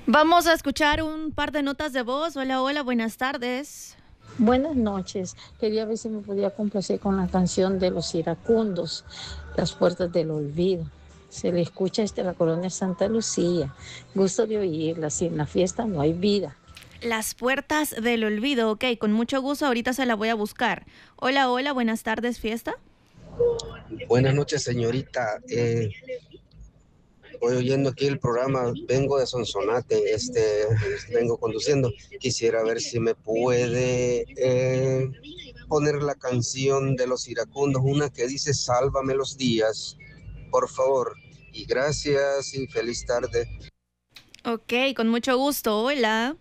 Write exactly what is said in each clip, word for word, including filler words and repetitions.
Vamos a escuchar un par de notas de voz. Hola, hola, buenas tardes. Buenas noches. Quería ver si me podía complacer con la canción de Los Iracundos, Las Puertas del Olvido. Se le escucha desde la colonia Santa Lucía. Gusto de oírla. Sin la fiesta no hay vida. Las puertas del olvido. Ok, con mucho gusto. Ahorita se la voy a buscar. Hola, hola, buenas tardes, fiesta. Buenas noches, señorita. Eh, voy oyendo aquí el programa, vengo de Sonsonate, este, vengo conduciendo. Quisiera ver si me puede eh, poner la canción de Los Iracundos, una que dice Sálvame los días, por favor. Y gracias y feliz tarde. Ok, con mucho gusto. Hola.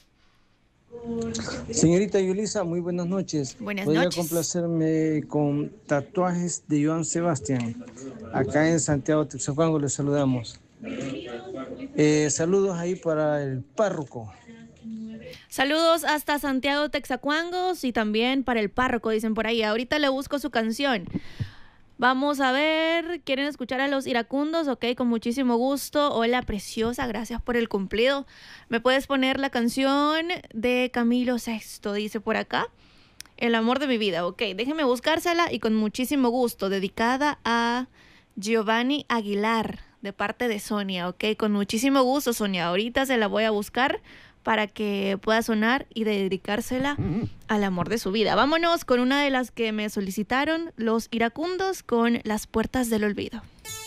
Señorita Yulisa, muy buenas noches. Buenas Podría noches. complacerme con Tatuajes de Joan Sebastián. Acá en Santiago Texapango les saludamos. Eh, saludos ahí para el párroco. Saludos hasta Santiago Texacuangos y también para el párroco, dicen por ahí. Ahorita le busco su canción. Vamos a ver, ¿quieren escuchar a Los Iracundos? Ok, con muchísimo gusto. Hola, preciosa, gracias por el cumplido. ¿Me puedes poner la canción de Camilo Sesto? Dice por acá. El amor de mi vida. Ok, déjeme buscársela y con muchísimo gusto. Dedicada a Giovanni Aguilar, de parte de Sonia. Ok, con muchísimo gusto, Sonia. Ahorita se la voy a buscar para que pueda sonar y dedicársela al amor de su vida. Vámonos con una de las que me solicitaron, Los Iracundos, con Las Puertas del Olvido.